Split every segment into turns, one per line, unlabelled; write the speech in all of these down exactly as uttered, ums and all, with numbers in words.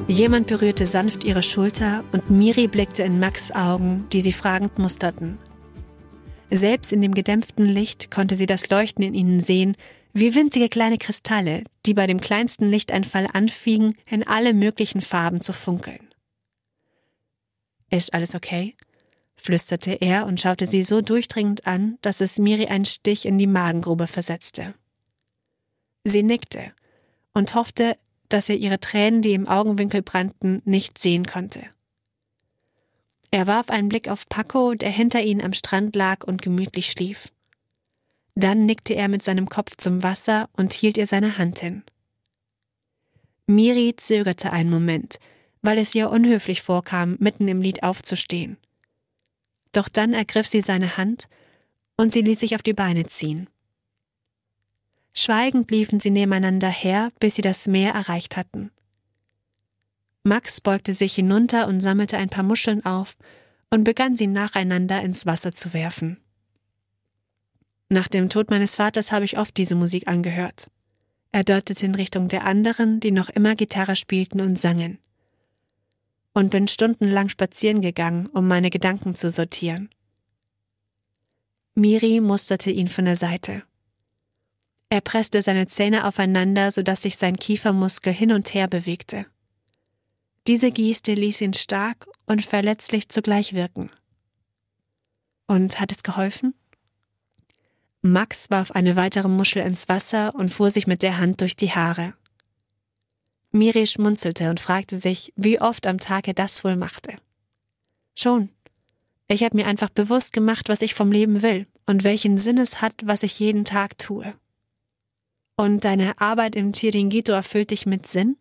Jemand berührte sanft ihre Schulter und Miri blickte in Max' Augen, die sie fragend musterten. Selbst in dem gedämpften Licht konnte sie das Leuchten in ihnen sehen, wie winzige kleine Kristalle, die bei dem kleinsten Lichteinfall anfingen, in alle möglichen Farben zu funkeln. »Ist alles okay?« flüsterte er und schaute sie so durchdringend an, dass es Miri einen Stich in die Magengrube versetzte. Sie nickte und hoffte, dass er ihre Tränen, die im Augenwinkel brannten, nicht sehen konnte. Er warf einen Blick auf Paco, der hinter ihnen am Strand lag und gemütlich schlief. Dann nickte er mit seinem Kopf zum Wasser und hielt ihr seine Hand hin. Miri zögerte einen Moment, weil es ihr unhöflich vorkam, mitten im Lied aufzustehen. Doch dann ergriff sie seine Hand und sie ließ sich auf die Beine ziehen. Schweigend liefen sie nebeneinander her, bis sie das Meer erreicht hatten. Max beugte sich hinunter und sammelte ein paar Muscheln auf und begann sie nacheinander ins Wasser zu werfen. Nach dem Tod meines Vaters habe ich oft diese Musik angehört. Er deutete in Richtung der anderen, die noch immer Gitarre spielten und sangen. Und bin stundenlang spazieren gegangen, um meine Gedanken zu sortieren. Miri musterte ihn von der Seite. Er presste seine Zähne aufeinander, sodass sich sein Kiefermuskel hin und her bewegte. Diese Geste ließ ihn stark und verletzlich zugleich wirken. Und hat es geholfen? Max warf eine weitere Muschel ins Wasser und fuhr sich mit der Hand durch die Haare. Miri schmunzelte und fragte sich, wie oft am Tag er das wohl machte. Schon. Ich habe mir einfach bewusst gemacht, was ich vom Leben will und welchen Sinn es hat, was ich jeden Tag tue. Und deine Arbeit im Chiringuito erfüllt dich mit Sinn?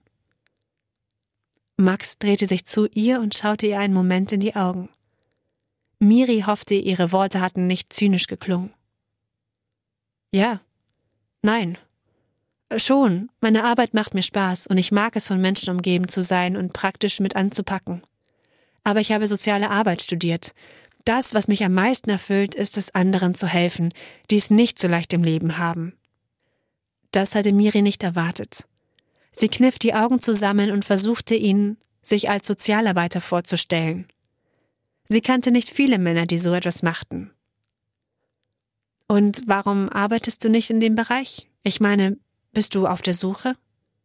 Max drehte sich zu ihr und schaute ihr einen Moment in die Augen. Miri hoffte, ihre Worte hatten nicht zynisch geklungen. Ja, nein, schon, meine Arbeit macht mir Spaß und ich mag es, von Menschen umgeben zu sein und praktisch mit anzupacken. Aber ich habe soziale Arbeit studiert. Das, was mich am meisten erfüllt, ist es, anderen zu helfen, die es nicht so leicht im Leben haben. Das hatte Miri nicht erwartet. Sie kniff die Augen zusammen und versuchte ihn, sich als Sozialarbeiter vorzustellen. Sie kannte nicht viele Männer, die so etwas machten. Und warum arbeitest du nicht in dem Bereich? Ich meine, bist du auf der Suche?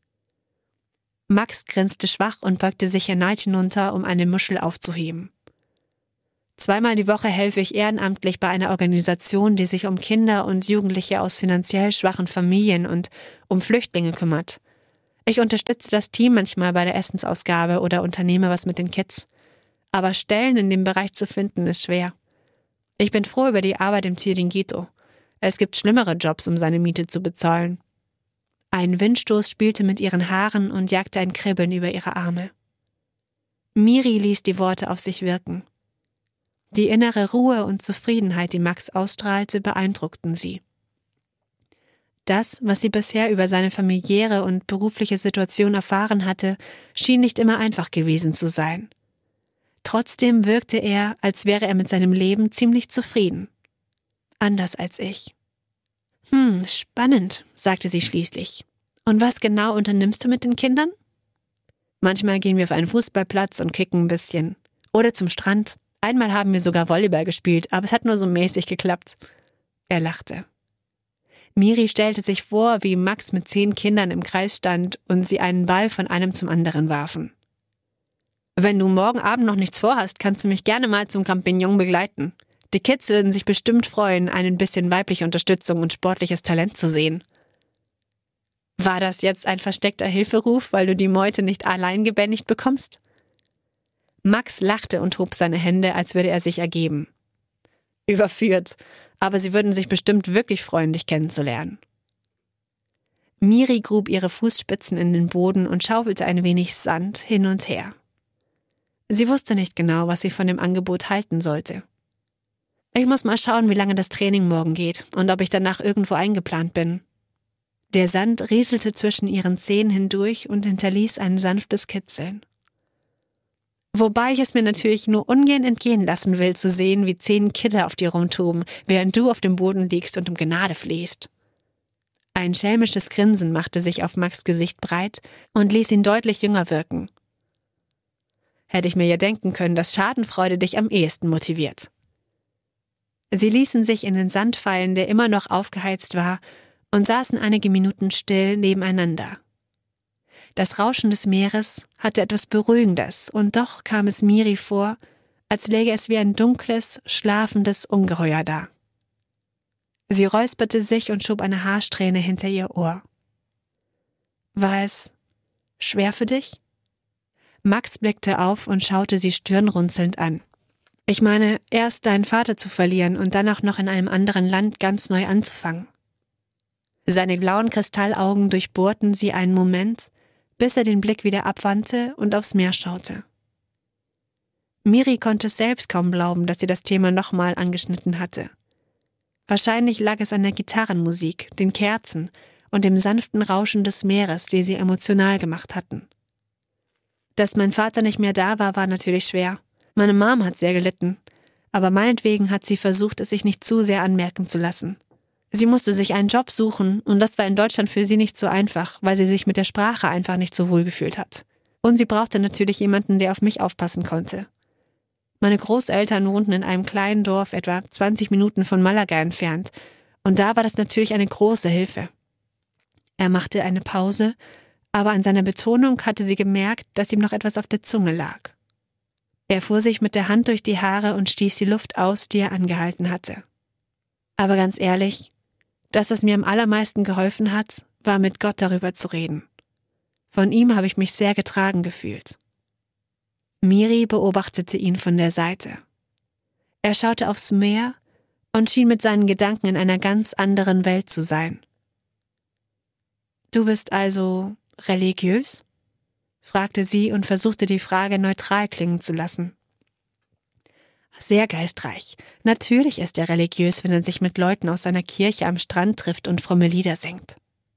Max grinste schwach und beugte sich erneut hinunter, um eine Muschel aufzuheben. Zweimal die Woche helfe ich ehrenamtlich bei einer Organisation, die sich um Kinder und Jugendliche aus finanziell schwachen Familien und um Flüchtlinge kümmert. Ich unterstütze das Team manchmal bei der Essensausgabe oder unternehme was mit den Kids. Aber Stellen in dem Bereich zu finden, ist schwer. Ich bin froh über die Arbeit im Chiringuito. Es gibt schlimmere Jobs, um seine Miete zu bezahlen. Ein Windstoß spielte mit ihren Haaren und jagte ein Kribbeln über ihre Arme. Miri ließ die Worte auf sich wirken. Die innere Ruhe und Zufriedenheit, die Max ausstrahlte, beeindruckten sie. Das, was sie bisher über seine familiäre und berufliche Situation erfahren hatte, schien nicht immer einfach gewesen zu sein. Trotzdem wirkte er, als wäre er mit seinem Leben ziemlich zufrieden. Anders als ich. Hm, spannend, sagte sie schließlich. Und was genau unternimmst du mit den Kindern? Manchmal gehen wir auf einen Fußballplatz und kicken ein bisschen. Oder zum Strand. Einmal haben wir sogar Volleyball gespielt, aber es hat nur so mäßig geklappt. Er lachte. Miri stellte sich vor, wie Max mit zehn Kindern im Kreis stand und sie einen Ball von einem zum anderen warfen. Wenn du morgen Abend noch nichts vorhast, kannst du mich gerne mal zum Campignon begleiten. Die Kids würden sich bestimmt freuen, ein bisschen weibliche Unterstützung und sportliches Talent zu sehen. War das jetzt ein versteckter Hilferuf, weil du die Meute nicht allein gebändigt bekommst? Max lachte und hob seine Hände, als würde er sich ergeben. Überführt, aber sie würden sich bestimmt wirklich freuen, dich kennenzulernen. Miri grub ihre Fußspitzen in den Boden und schaufelte ein wenig Sand hin und her. Sie wusste nicht genau, was sie von dem Angebot halten sollte. Ich muss mal schauen, wie lange das Training morgen geht und ob ich danach irgendwo eingeplant bin. Der Sand rieselte zwischen ihren Zehen hindurch und hinterließ ein sanftes Kitzeln. Wobei ich es mir natürlich nur ungern entgehen lassen will, zu sehen, wie zehn Kinder auf dir rumtoben, während du auf dem Boden liegst und um Gnade flehst. Ein schelmisches Grinsen machte sich auf Max' Gesicht breit und ließ ihn deutlich jünger wirken. Hätte ich mir ja denken können, dass Schadenfreude dich am ehesten motiviert. Sie ließen sich in den Sand fallen, der immer noch aufgeheizt war, und saßen einige Minuten still nebeneinander. Das Rauschen des Meeres hatte etwas Beruhigendes, und doch kam es Miri vor, als läge es wie ein dunkles, schlafendes Ungeheuer da. Sie räusperte sich und schob eine Haarsträhne hinter ihr Ohr. »War es schwer für dich?« Max blickte auf und schaute sie stirnrunzelnd an. »Ich meine, erst deinen Vater zu verlieren und dann auch noch in einem anderen Land ganz neu anzufangen.« Seine blauen Kristallaugen durchbohrten sie einen Moment, bis er den Blick wieder abwandte und aufs Meer schaute. Miri konnte es selbst kaum glauben, dass sie das Thema nochmal angeschnitten hatte. Wahrscheinlich lag es an der Gitarrenmusik, den Kerzen und dem sanften Rauschen des Meeres, die sie emotional gemacht hatten. Dass mein Vater nicht mehr da war, war natürlich schwer. Meine Mom hat sehr gelitten, aber meinetwegen hat sie versucht, es sich nicht zu sehr anmerken zu lassen. Sie musste sich einen Job suchen und das war in Deutschland für sie nicht so einfach, weil sie sich mit der Sprache einfach nicht so wohl gefühlt hat. Und sie brauchte natürlich jemanden, der auf mich aufpassen konnte. Meine Großeltern wohnten in einem kleinen Dorf, etwa zwanzig Minuten von Malaga entfernt, und da war das natürlich eine große Hilfe. Er machte eine Pause, aber an seiner Betonung hatte sie gemerkt, dass ihm noch etwas auf der Zunge lag. Er fuhr sich mit der Hand durch die Haare und stieß die Luft aus, die er angehalten hatte. Aber ganz ehrlich, das, was mir am allermeisten geholfen hat, war mit Gott darüber zu reden. Von ihm habe ich mich sehr getragen gefühlt. Miri beobachtete ihn von der Seite. Er schaute aufs Meer und schien mit seinen Gedanken in einer ganz anderen Welt zu sein. »Du bist also religiös?« fragte sie und versuchte die Frage neutral klingen zu lassen. »Sehr geistreich. Natürlich ist er religiös, wenn er sich mit Leuten aus seiner Kirche am Strand trifft und fromme Lieder singt.«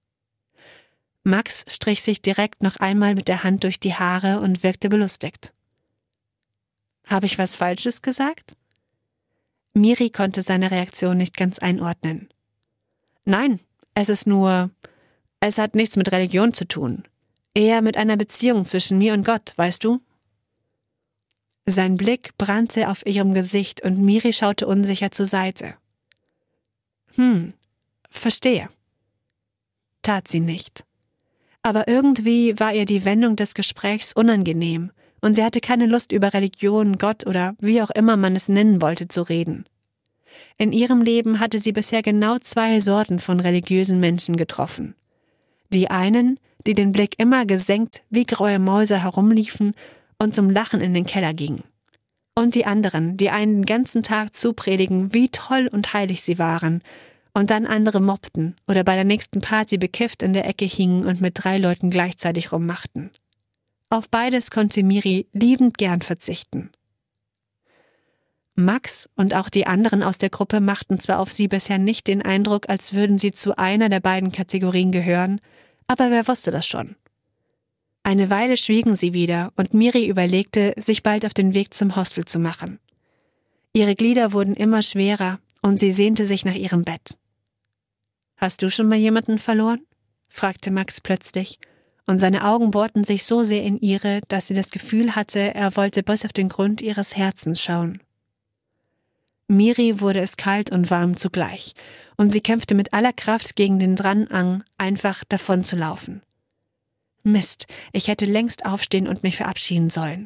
Max strich sich direkt noch einmal mit der Hand durch die Haare und wirkte belustigt. »Habe ich was Falsches gesagt?« Miri konnte seine Reaktion nicht ganz einordnen. »Nein, es ist nur, es hat nichts mit Religion zu tun. Eher mit einer Beziehung zwischen mir und Gott, weißt du?« Sein Blick brannte auf ihrem Gesicht und Miri schaute unsicher zur Seite. »Hm, verstehe.« Tat sie nicht. Aber irgendwie war ihr die Wendung des Gesprächs unangenehm und sie hatte keine Lust, über Religion, Gott oder wie auch immer man es nennen wollte, zu reden. In ihrem Leben hatte sie bisher genau zwei Sorten von religiösen Menschen getroffen. Die einen, die den Blick immer gesenkt wie graue Mäuse herumliefen und zum Lachen in den Keller gingen. Und die anderen, die einen den ganzen Tag zupredigen, wie toll und heilig sie waren, und dann andere mobbten oder bei der nächsten Party bekifft in der Ecke hingen und mit drei Leuten gleichzeitig rummachten. Auf beides konnte Miri liebend gern verzichten. Max und auch die anderen aus der Gruppe machten zwar auf sie bisher nicht den Eindruck, als würden sie zu einer der beiden Kategorien gehören, aber wer wusste das schon? Eine Weile schwiegen sie wieder und Miri überlegte, sich bald auf den Weg zum Hostel zu machen. Ihre Glieder wurden immer schwerer und sie sehnte sich nach ihrem Bett. »Hast du schon mal jemanden verloren?« fragte Max plötzlich, und seine Augen bohrten sich so sehr in ihre, dass sie das Gefühl hatte, er wollte bis auf den Grund ihres Herzens schauen. Miri wurde es kalt und warm zugleich, und sie kämpfte mit aller Kraft gegen den Dranhang, einfach davon zu laufen. Mist, ich hätte längst aufstehen und mich verabschieden sollen.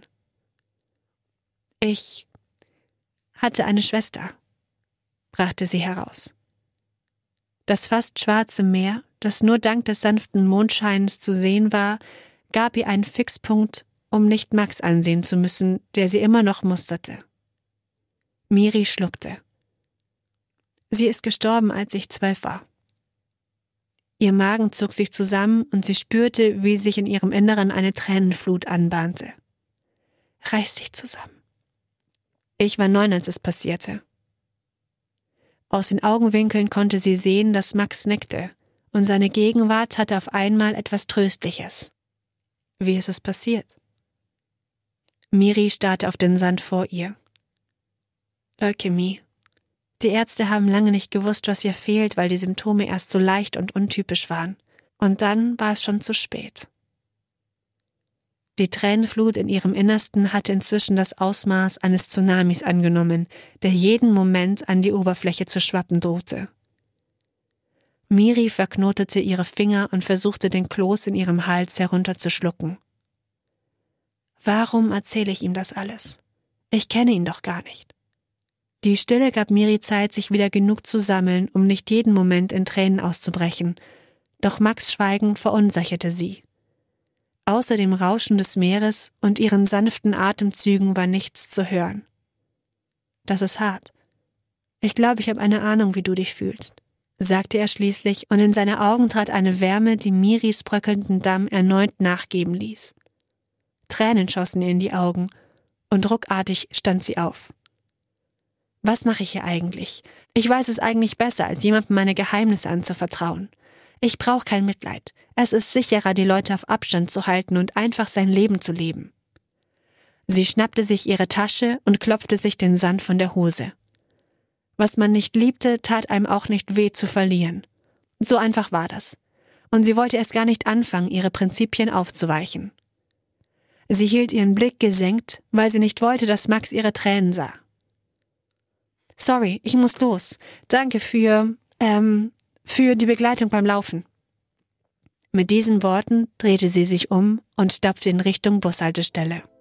Ich hatte eine Schwester, brachte sie heraus. Das fast schwarze Meer, das nur dank des sanften Mondscheins zu sehen war, gab ihr einen Fixpunkt, um nicht Max ansehen zu müssen, der sie immer noch musterte. Miri schluckte. Sie ist gestorben, als ich zwölf war. Ihr Magen zog sich zusammen und sie spürte, wie sich in ihrem Inneren eine Tränenflut anbahnte. Reiß dich zusammen. Ich war neun, als es passierte. Aus den Augenwinkeln konnte sie sehen, dass Max nickte, und seine Gegenwart hatte auf einmal etwas Tröstliches. Wie ist es passiert? Miri starrte auf den Sand vor ihr. Leukämie. Die Ärzte haben lange nicht gewusst, was ihr fehlt, weil die Symptome erst so leicht und untypisch waren. Und dann war es schon zu spät. Die Tränenflut in ihrem Innersten hatte inzwischen das Ausmaß eines Tsunamis angenommen, der jeden Moment an die Oberfläche zu schwappen drohte. Miri verknotete ihre Finger und versuchte den Kloß in ihrem Hals herunterzuschlucken. Warum erzähle ich ihm das alles? Ich kenne ihn doch gar nicht. Die Stille gab Miri Zeit, sich wieder genug zu sammeln, um nicht jeden Moment in Tränen auszubrechen, doch Max' Schweigen verunsicherte sie. Außer dem Rauschen des Meeres und ihren sanften Atemzügen war nichts zu hören. Das ist hart. Ich glaube, ich habe eine Ahnung, wie du dich fühlst, sagte er schließlich, und in seine Augen trat eine Wärme, die Miris bröckelnden Damm erneut nachgeben ließ. Tränen schossen ihr in die Augen, und ruckartig stand sie auf. Was mache ich hier eigentlich? Ich weiß es eigentlich besser, als jemandem meine Geheimnisse anzuvertrauen. Ich brauche kein Mitleid. Es ist sicherer, die Leute auf Abstand zu halten und einfach sein Leben zu leben. Sie schnappte sich ihre Tasche und klopfte sich den Sand von der Hose. Was man nicht liebte, tat einem auch nicht weh zu verlieren. So einfach war das. Und sie wollte erst gar nicht anfangen, ihre Prinzipien aufzuweichen. Sie hielt ihren Blick gesenkt, weil sie nicht wollte, dass Max ihre Tränen sah. Sorry, ich muss los. Danke für, ähm, für die Begleitung beim Laufen. Mit diesen Worten drehte sie sich um und stapfte in Richtung Bushaltestelle.